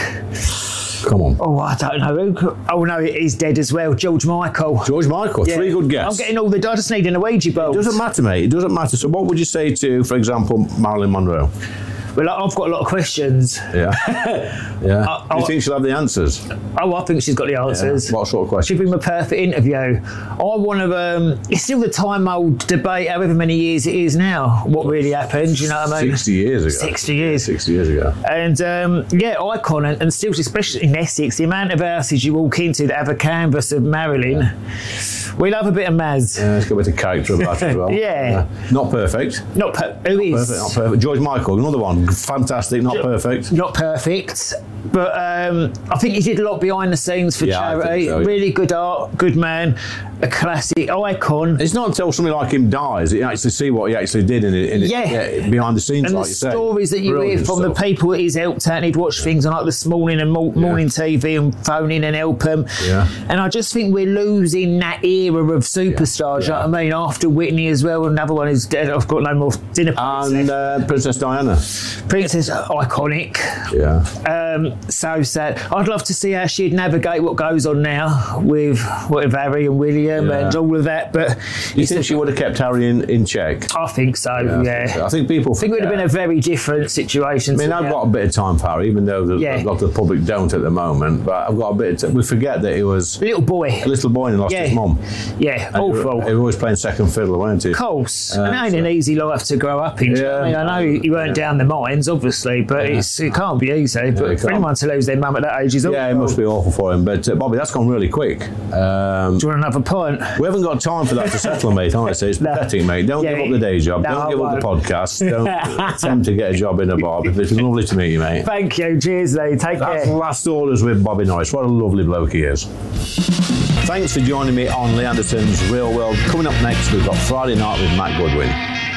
Come on. Oh, I don't know. Who could- Oh, no, he's dead as well. George Michael. George Michael, Yeah. three good guests. I'm getting all the... I just need an Ouija board. It doesn't matter, mate. It doesn't matter. So, what would you say to, for example, Marilyn Monroe? Well, I've got a lot of questions. Yeah. Yeah. I- Do you I- think she'll have the answers? Oh, I think she's got the answers. Yeah. What sort of question? She'd be my perfect interview. I want to. Um, it's still the time-old debate, however many years it is now. What really happened? You know what I mean? Sixty years ago. Sixty years. Sixty years ago. And um, yeah, icon, and, and still, especially in Essex, the amount of houses you walk into that have a canvas of Marilyn. Yeah. We love a bit of Maz. Yeah, it's got a bit of character about it as well. Yeah. Uh, not perfect. Not per- who is Perfect, not perfect. George Michael, another one. Fantastic, not perfect. Not perfect, but um, I think he did a lot behind the scenes for Yeah, I think charity. so, yeah. Really good art, good man, a classic icon. It's not until somebody like him dies that you actually see what he actually did in it, in it Yeah. yeah, behind the scenes, And like the you say. stories that you hear Brilliant from stuff. the people that he's helped out, and he'd watch things on like This Morning and Mo- Morning T V and phone in and help them. Yeah. And I just think we're losing that era of superstars. You know what I mean? After Whitney as well, another one who's dead. I've got no more dinner. And uh, Princess Diana. Princess, iconic. Yeah. Um, so sad. I'd love to see how she'd navigate what goes on now with with Harry and William Yeah. and all of that. But You think she would have kept Harry in, in check? I think so. Yeah. I think so. I think people. I think it would have been a very different situation. I mean, to I've now. got a bit of time for Harry, even though the, Yeah. a lot of the public don't at the moment. But I've got a bit. Of t- we forget that he was little boy, a little boy, and he lost Yeah. his mum. Yeah, And he, awful. he was always playing second fiddle, weren't he? Of course. Uh, and it ain't an easy life to grow up in. do you know what I mean, I know you weren't down the mines, obviously, but it's, it can't be easy. But it for can't. anyone to lose their mum at that age is awful. Yeah, it must be awful for him. But uh, Bobby, that's gone really quick. Um, Do you want another point? We haven't got time for that to settle, mate. Honestly, it's pathetic, mate. Don't Yeah. give up the day job. No, Don't I give up the won't. podcast. Don't attempt to get a job in a bar. It's been lovely to meet you, mate. Thank you. Cheers, Lee. Take That's care. last orders with Bobby Norris. What a lovely bloke he is. Thanks for joining me on Lee Anderson's Real World. Coming up next, we've got Friday Night with Matt Goodwin.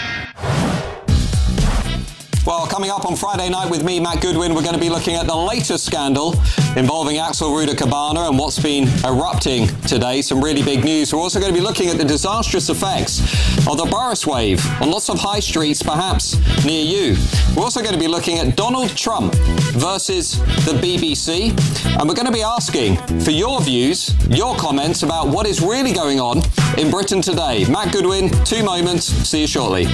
Well, coming up on Friday night with me, Matt Goodwin, we're going to be looking at the latest scandal involving Axel Ruda Cabana and what's been erupting today. Some really big news. We're also going to be looking at the disastrous effects of the Boris wave on lots of high streets, perhaps near you. We're also going to be looking at Donald Trump versus the B B C. And we're going to be asking for your views, your comments about what is really going on in Britain today. Matt Goodwin, two moments. See you shortly.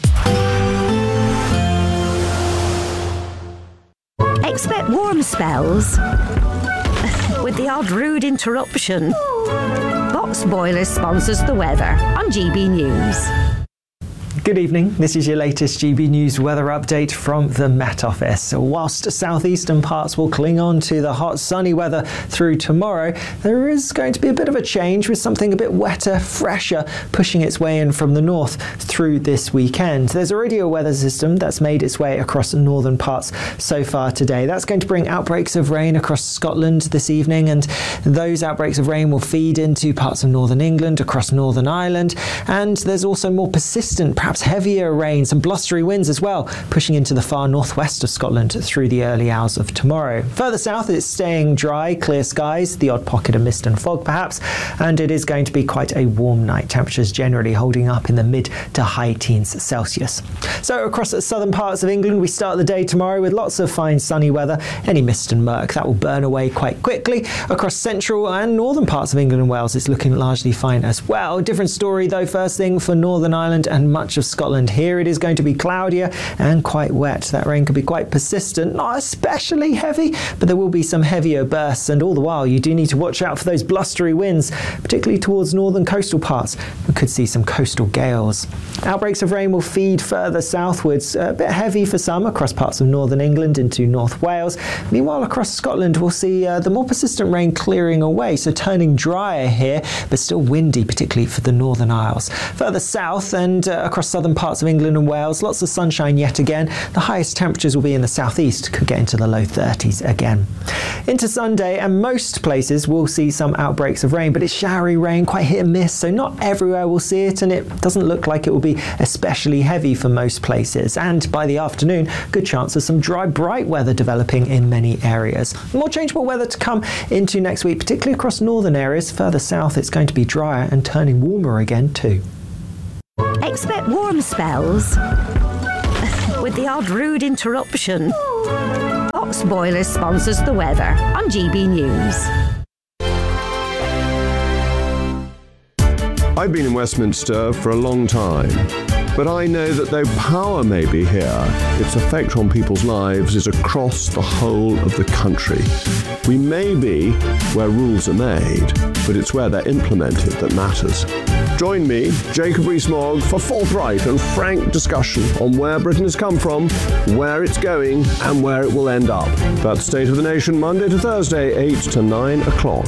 Expect warm spells with the odd rude interruption. Box Boiler sponsors the weather on G B News. Good evening. This is your latest G B News weather update from the Met Office. So whilst southeastern parts will cling on to the hot sunny weather through tomorrow, there is going to be a bit of a change with something a bit wetter, fresher, pushing its way in from the north through this weekend. There's already a weather system that's made its way across northern parts so far today. That's going to bring outbreaks of rain across Scotland this evening, and those outbreaks of rain will feed into parts of northern England, across Northern Ireland, and there's also more persistent, perhaps heavier rain, some blustery winds as well, pushing into the far northwest of Scotland through the early hours of tomorrow. Further south, it's staying dry, clear skies, the odd pocket of mist and fog perhaps, and it is going to be quite a warm night. Temperatures generally holding up in the mid to high teens Celsius. So across the southern parts of England, we start the day tomorrow with lots of fine sunny weather. Any mist and murk, that will burn away quite quickly. Across central and northern parts of England and Wales, it's looking largely fine as well. Different story though, first thing for Northern Ireland and much much of Scotland. Here it is going to be cloudier and quite wet. That rain could be quite persistent, not especially heavy, but there will be some heavier bursts, and all the while you do need to watch out for those blustery winds, particularly towards northern coastal parts. We could see some coastal gales. Outbreaks of rain will feed further southwards, a bit heavy for some across parts of northern England into North Wales. Meanwhile, across Scotland we'll see uh, the more persistent rain clearing away, so turning drier here, but still windy, particularly for the Northern Isles. Further south and uh, across southern parts of England and Wales, lots of sunshine yet again. The highest temperatures will be in the southeast, could get into the low thirties again. Into Sunday, and most places will see some outbreaks of rain, but it's showery rain, quite hit and miss, so not everywhere will see it, and it doesn't look like it will be especially heavy for most places. And by the afternoon, good chance of some dry, bright weather developing in many areas. More changeable weather to come into next week, particularly across northern areas. Further south, it's going to be drier and turning warmer again too. Expect warm spells with the odd rude interruption. Box Boilers sponsors the weather on G B News. I've been in Westminster for a long time, but I know that though power may be here, its effect on people's lives is across the whole of the country. We may be where rules are made, but it's where they're implemented that matters. Join me, Jacob Rees-Mogg, for forthright and frank discussion on where Britain has come from, where it's going, and where it will end up. That's State of the Nation, Monday to Thursday, eight to nine o'clock.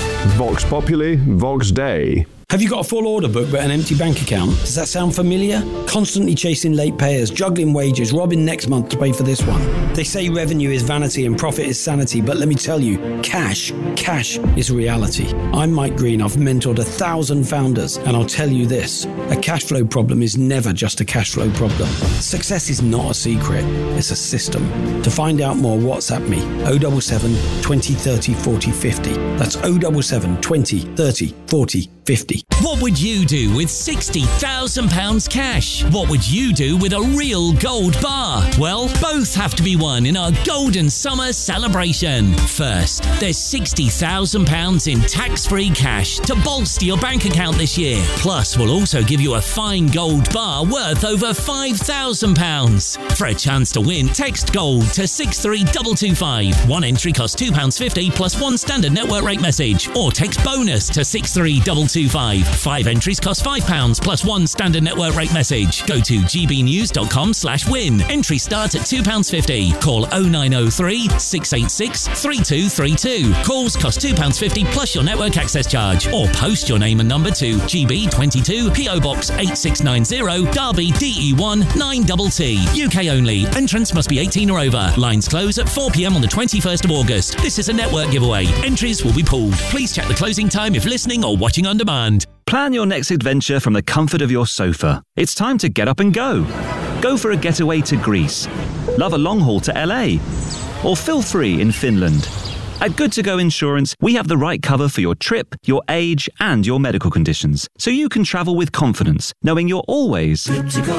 Vox Populi, Vox Dei. Have you got a full order book but an empty bank account? Does that sound familiar? Constantly chasing late payers, juggling wages, robbing next month to pay for this one. They say revenue is vanity and profit is sanity, but let me tell you, cash, cash is reality. I'm Mike Green. I've mentored a thousand founders, and I'll tell you this, a cash flow problem is never just a cash flow problem. Success is not a secret, it's a system. To find out more, WhatsApp me, oh seven seven, twenty, thirty, forty, fifty. That's oh seven seven, twenty, thirty, forty, fifty. What would you do with sixty thousand pounds cash? What would you do with a real gold bar? Well, both have to be won in our Golden Summer celebration. First, there's sixty thousand pounds in tax-free cash to bolster your bank account this year. Plus, we'll also give you a fine gold bar worth over five thousand pounds. For a chance to win, text GOLD to six three two two five. One entry costs two pounds fifty plus one standard network rate message. Or text BONUS to six three two two five. Five entries cost five pounds plus one standard network rate message. Go to gbnews.com slash win. Entry starts at two pounds fifty. Call oh nine oh three, six eight six, three two three two. Calls cost two pounds fifty plus your network access charge. Or post your name and number to G B twenty-two, P O Box eight six nine zero, Derby D E one nine T T. U K only. Entrance must be eighteen or over. Lines close at four p m on the twenty-first of August. This is a network giveaway. Entries will be pooled. Please check the closing time if listening or watching on demand. Plan your next adventure from the comfort of your sofa. It's time to get up and go. Go for a getaway to Greece. Love a long haul to L A. Or feel free in Finland. At Good To Go Insurance, we have the right cover for your trip, your age, and your medical conditions, so you can travel with confidence, knowing you're always good to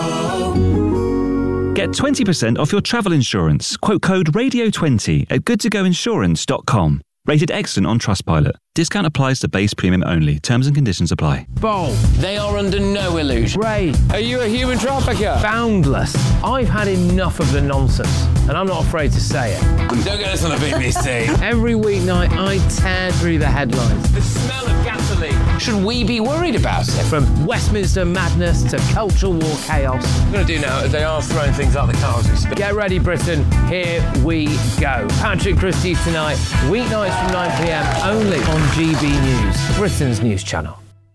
go. Get twenty percent off your travel insurance. Quote code radio twenty at good to go insurance dot com. Rated excellent on Trustpilot. Discount applies to base premium only. Terms and conditions apply. Bo, they are under no illusion. Ray, are you a human trafficker? Boundless. I've had enough of the nonsense, and I'm not afraid to say it. Don't get us on the B B C. Every weeknight, I tear through the headlines. The smell of gasoline. Should we be worried about it? From Westminster madness to cultural war chaos. What we're going to do now is they are throwing things out the car as we speak. Get ready, Britain. Here we go. Patrick Christie's tonight, weeknights from nine p m only on G B News, Britain's news channel.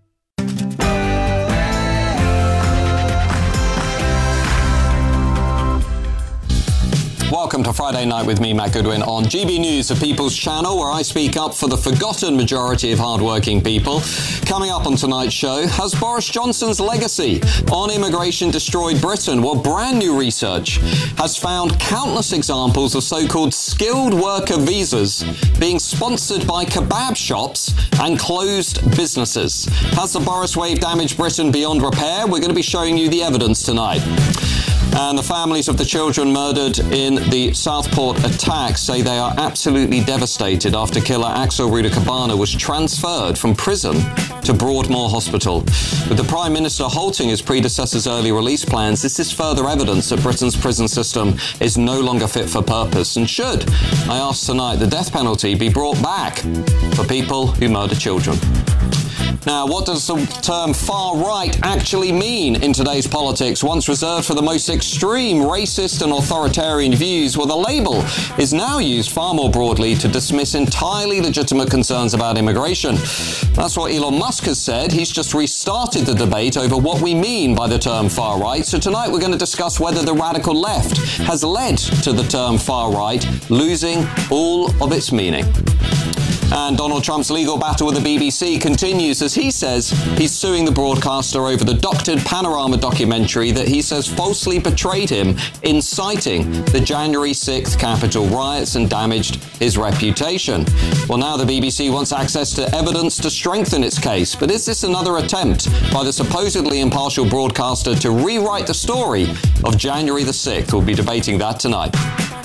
Welcome to Friday Night with me, Matt Goodwin, on G B News, the People's Channel, where I speak up for the forgotten majority of hard-working people. Coming up on tonight's show, has Boris Johnson's legacy on immigration destroyed Britain? Well, brand new research has found countless examples of so-called skilled worker visas being sponsored by kebab shops and closed businesses. Has the Boris wave damaged Britain beyond repair? We're going to be showing you the evidence tonight. And the families of the children murdered in the Southport attacks say they are absolutely devastated after killer Axel Rudakabana was transferred from prison to Broadmoor Hospital. With the Prime Minister halting his predecessor's early release plans, this is further evidence that Britain's prison system is no longer fit for purpose. And should, I ask tonight, the death penalty be brought back for people who murder children? Now, what does the term far right actually mean in today's politics? Once reserved for the most extreme racist and authoritarian views, well, the label is now used far more broadly to dismiss entirely legitimate concerns about immigration. That's what Elon Musk has said. He's just restarted the debate over what we mean by the term far right. So tonight we're going to discuss whether the radical left has led to the term far right losing all of its meaning. And Donald Trump's legal battle with the B B C continues as he says he's suing the broadcaster over the doctored Panorama documentary that he says falsely portrayed him inciting the January sixth Capitol riots and damaged his reputation. Well, now the B B C wants access to evidence to strengthen its case. But is this another attempt by the supposedly impartial broadcaster to rewrite the story of January the sixth? We'll be debating that tonight.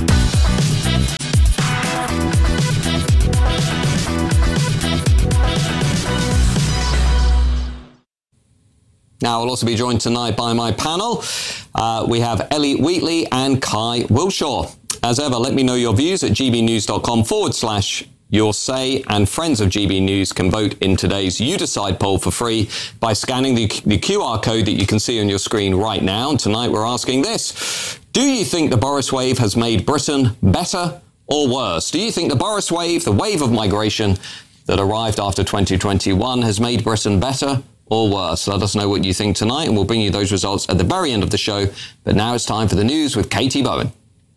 Now, I'll also be joined tonight by my panel. Uh, we have Ellie Wheatley and Kai Wilshaw. As ever, let me know your views at gbnews.com forward slash your say, and friends of G B News can vote in today's You Decide poll for free by scanning the, the Q R code that you can see on your screen right now. And tonight we're asking this: do you think the Boris wave has made Britain better or worse? Do you think the Boris wave, the wave of migration that arrived after twenty twenty-one, has made Britain better or worse? Let us know what you think tonight, and we'll bring you those results at the very end of the show. But now it's time for the news with Katie Bowen.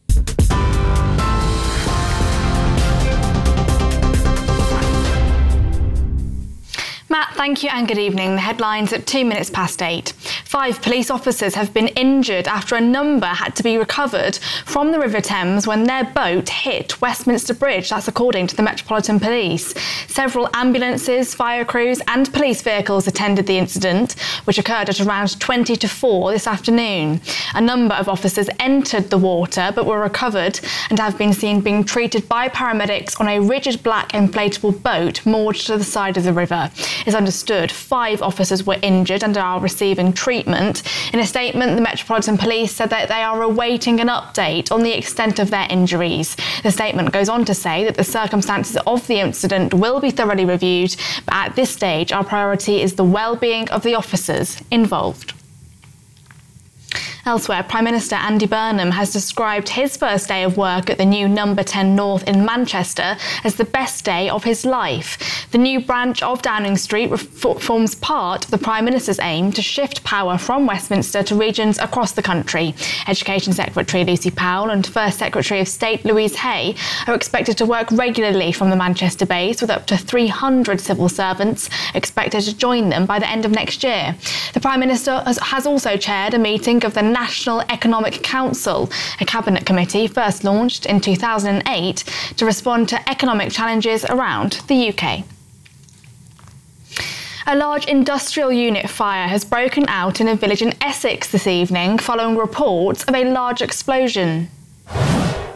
Matt, thank you and good evening. The headlines at two minutes past eight. Five police officers have been injured after a number had to be recovered from the River Thames when their boat hit Westminster Bridge. That's according to the Metropolitan Police. Several ambulances, fire crews and police vehicles attended the incident, which occurred at around twenty to four this afternoon. A number of officers entered the water but were recovered and have been seen being treated by paramedics on a rigid black inflatable boat moored to the side of the river. It's understood five officers were injured and are receiving treatment. In a statement, the Metropolitan Police said that they are awaiting an update on the extent of their injuries. The statement goes on to say that the circumstances of the incident will be thoroughly reviewed, but at this stage, our priority is the well-being of the officers involved. Elsewhere, Prime Minister Andy Burnham has described his first day of work at the new Number ten North in Manchester as the best day of his life. The new branch of Downing Street forms part of the Prime Minister's aim to shift power from Westminster to regions across the country. Education Secretary Lucy Powell and First Secretary of State Louise Hay are expected to work regularly from the Manchester base, with up to three hundred civil servants expected to join them by the end of next year. The Prime Minister has also chaired a meeting of the National Economic Council, a cabinet committee first launched in two thousand eight to respond to economic challenges around the U K. A large industrial unit fire has broken out in a village in Essex this evening following reports of a large explosion.